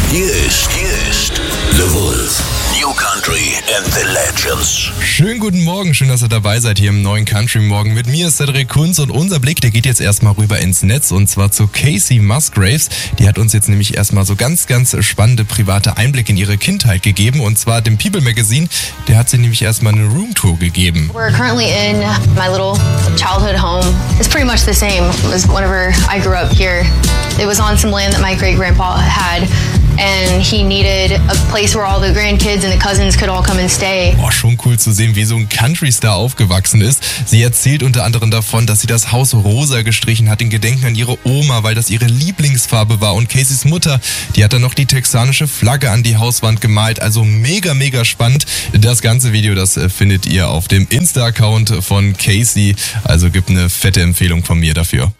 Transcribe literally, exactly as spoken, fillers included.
Hier ist, hier ist The Wolf. New Country and the Legends. Schönen guten Morgen, schön, dass ihr dabei seid hier im neuen Country Morgen. Mit mir ist Cedric Kunz und unser Blick, der geht jetzt erstmal rüber ins Netz und zwar zu Kacey Musgraves. Die hat uns jetzt nämlich erstmal so ganz, ganz spannende private Einblicke in ihre Kindheit gegeben und zwar dem People Magazine. Der hat sie nämlich erstmal eine Roomtour gegeben. We're currently in my little childhood home. It's pretty much the same as whenever I grew up here. It was on some land that my great-grandpa had. And he needed a place where all the grandkids and the cousins could all come and stay. Oh, schon cool zu sehen, wie so ein Country-Star aufgewachsen ist. Sie erzählt unter anderem davon, dass sie das Haus rosa gestrichen hat in Gedenken an ihre Oma, weil das ihre Lieblingsfarbe war. Und Kaceys Mutter, die hat dann noch die texanische Flagge an die Hauswand gemalt. Also mega, mega spannend. Das ganze Video, das findet ihr auf dem Insta-Account von Kacey. Also gibt eine fette Empfehlung von mir dafür.